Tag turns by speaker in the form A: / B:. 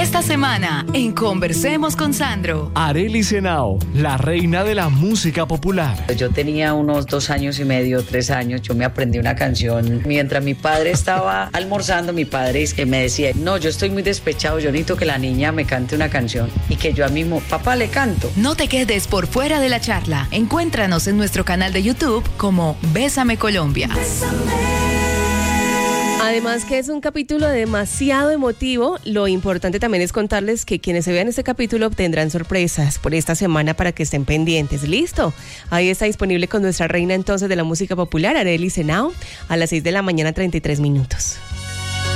A: Esta semana, en Conversemos con Sandro.
B: Arely Senao, la reina de la música popular.
C: Yo tenía unos 2 años y medio, 3 años, yo me aprendí una canción. Mientras mi padre estaba almorzando, mi padre me decía, no, yo estoy muy despechado, yo necesito que la niña me cante una canción. Y que yo a mismo, papá, le canto.
A: No te quedes por fuera de la charla. Encuéntranos en nuestro canal de YouTube como Bésame Colombia.
D: Además que es un capítulo demasiado emotivo, lo importante también es contarles que quienes se vean este capítulo obtendrán sorpresas por esta semana para que estén pendientes. ¿Listo? Ahí está disponible con nuestra reina entonces de la música popular, Arely Senao, a las 6 de la mañana, 33 minutos.